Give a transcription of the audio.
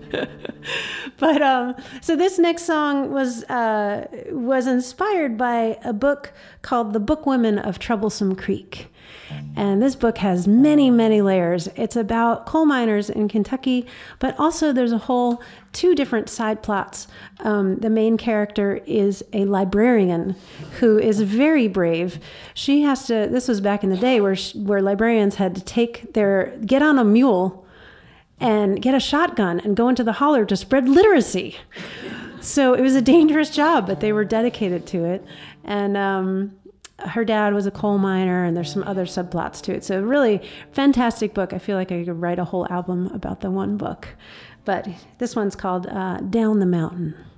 But so this next song was inspired by a book called The Bookwomen of Troublesome Creek. And this book has many, many layers. It's about coal miners in Kentucky, but also there's a whole two different side plots. The main character is a librarian who is very brave. She has to, this was back in the day where librarians had to get on a mule and get a shotgun and go into the holler to spread literacy. So it was a dangerous job, but they were dedicated to it. And her dad was a coal miner, and there's some other subplots to it. So really fantastic book. I feel like I could write a whole album about the one book. But this one's called Down the Mountain.